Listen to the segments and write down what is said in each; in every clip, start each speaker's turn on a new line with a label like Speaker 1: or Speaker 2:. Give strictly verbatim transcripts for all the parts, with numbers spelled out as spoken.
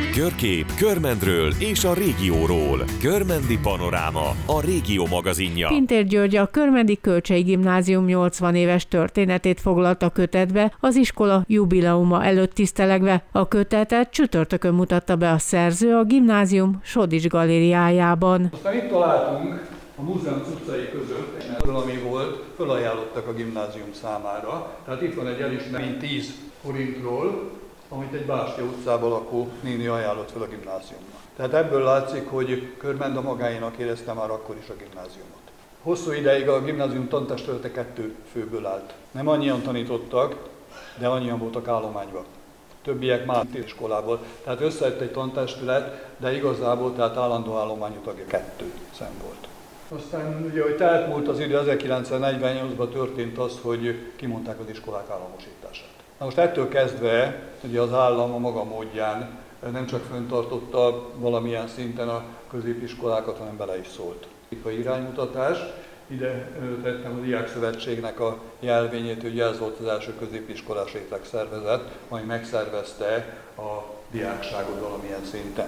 Speaker 1: Körkép Körmendről és a régióról. Körmendi Panoráma, a régió magazinja.
Speaker 2: Pintér György a Körmendi Kölcsey Gimnázium nyolcvan éves történetét foglalta kötetbe, az iskola jubileuma előtt tisztelegve. A kötetet csütörtökön mutatta be a szerző a gimnázium Sodics galériájában.
Speaker 3: Aztán itt találtunk a múzeum cuccai között, erről, ami volt, felajánlottak a gimnázium számára. Tehát itt van egy elismermény tíz forintról, amit egy Bástya utcában lakó néni ajánlott fel a gimnáziumnak. Tehát ebből látszik, hogy Körmend magáénak érezte már akkor is a gimnáziumot. Hosszú ideig a gimnázium tantestülete kettő főből állt. Nem annyian tanítottak, de annyian voltak állományban. Többiek már iskolából. Tehát összejött egy tantestület, de igazából tehát állandó állományú tagja kettő szem volt. Aztán ugye, hogy elmúlt az idő, ezerkilencszáznegyvennyolcban történt az, hogy kimondták az iskolák államosítását. Na most ettől kezdve ugye az állam a maga módján nem csak fenntartotta valamilyen szinten a középiskolákat, hanem bele is szólt. A iránymutatás, ide tettem a Diákszövetségnek a jelvényét, hogy ez volt az első középiskolás rétegszervezet, majd megszervezte a diákságot valamilyen szinten.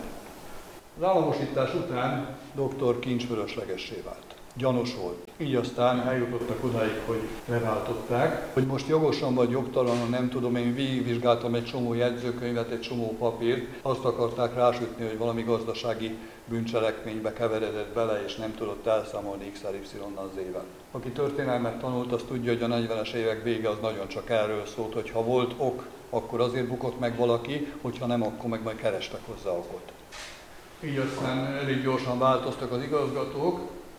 Speaker 3: Az államosítás után doktor Kincs fölöslegessé vált. Gyanús volt. Így aztán eljutottak odáig, hogy leváltották. Hogy most jogosan vagy jogtalanul, nem tudom, én végigvizsgáltam egy csomó jegyzőkönyvet, egy csomó papírt. Azt akarták rásütni, hogy valami gazdasági bűncselekménybe keveredett bele, és nem tudott elszámolni iksz ipszilonnal az évet. Aki történelmet tanult, az tudja, hogy a negyvenes évek vége az nagyon csak erről szólt, hogy ha volt ok, akkor azért bukott meg valaki, hogyha nem, akkor meg majd kerestek hozzá okot. Így aztán elég gyorsan változtak az igazgatók,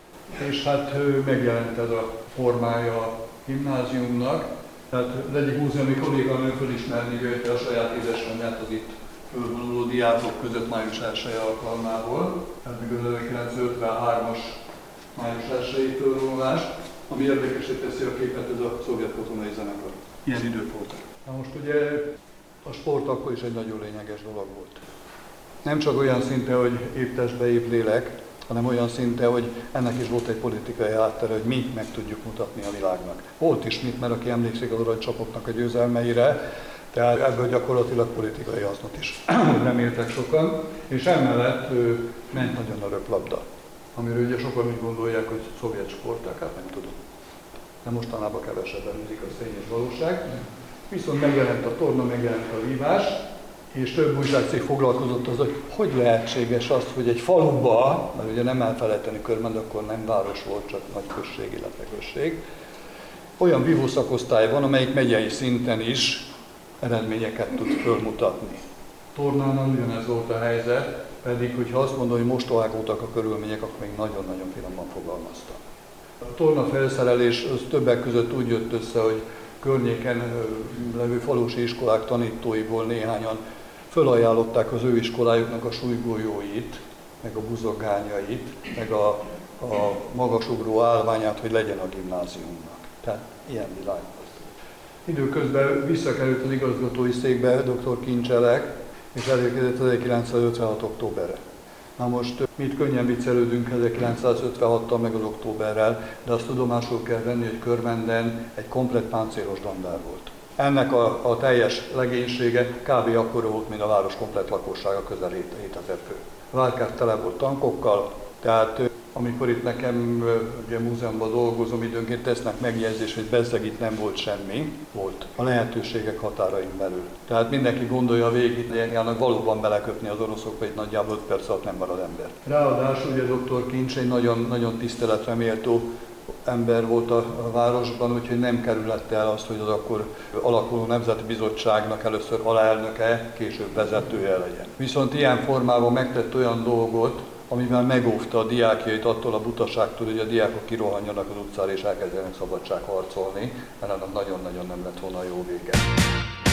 Speaker 3: és hát megjelent ez a formája a gimnáziumnak. Tehát az egyik múzeumi kolléganő fölismerni jöjjött a saját édesanyját az itt fölvonuló diákok között május elseje alkalmából. Tehát még az ezerkilencszázötvenhármas május elsejei fölvonulás, ami érdekesé teszi a képet, ez a szovjet katonai zenekar. Ilyen idők voltak. Na most ugye a sport akkor is egy nagyon lényeges dolog volt. Nem csak olyan szinte, hogy épp testbe, épp lélek, hanem olyan szinte, hogy ennek is volt egy politikai háttere, hogy mi meg tudjuk mutatni a világnak. Volt is mit, mert aki emlékszik az aranycsapoknak a győzelmeire, tehát ebből gyakorlatilag politikai hasznot is reméltek sokan, és emellett ő, ment nagyon a röplabda, amiről ugye sokan úgy gondolják, hogy szovjet sporták, hát nem tudom. De mostanában kevesebben üzik a szény és valóság. Viszont megjelent a torna, megjelent a vívás, és több újságcég foglalkozott az, hogy hogy lehetséges az, hogy egy faluba, mert ugye nem elfelejteni Körmend, akkor nem város volt, csak nagy község, illetve község, olyan vívószakosztály van, amelyik megyei szinten is eredményeket tud fölmutatni. Tornánál ugyanez volt a helyzet, pedig hogyha azt mondom, hogy mostohák voltak a körülmények, akkor még nagyon-nagyon finoman fogalmaztam. A torna felszerelés az többek között úgy jött össze, hogy környéken levő falusi iskolák tanítóiból néhányan fölajánlották az ő iskolájuknak a súlygolyóit, meg a buzogányait, meg a, a magasugró állványát, hogy legyen a gimnáziumnak. Tehát ilyen világ volt. Időközben visszakerült az igazgatói székbe doktor Kincselek, és elérkezett ezerkilencszázötvenhat októberre. Na most mi itt könnyen viccelődünk ezerkilencszázötvenhattal meg az októberrel, de azt tudomásul kell venni, hogy Körmenden egy komplett páncélos dandár volt. Ennek a, a teljes legénysége kb. Akkora volt, mint a város komplett lakossága, közel hétezer fő. A várkát tele volt tankokkal, tehát amikor itt nekem ugye múzeumban dolgozom, időnként tesznek megjegyzést, hogy bezzeg itt nem volt semmi, volt a lehetőségek határain belül. Tehát mindenki gondolja végig, hogy ilyenjának valóban beleköpni az oroszokba, itt nagyjából öt perc alatt nem marad ember. Ráadásul ugye doktor Kincs egy nagyon, nagyon tiszteletre méltó ember volt a, a városban, úgyhogy nem kerülette el azt, hogy az akkor alakuló Nemzeti Bizottságnak először alelnöke, később vezetője legyen. Viszont ilyen formában megtett olyan dolgot, amivel megóvta a diákjait attól a butaságtól, hogy a diákok kirohanjanak az utcára és elkezdjenek szabadságharcolni, mert annak nagyon-nagyon nem lett volna jó vége.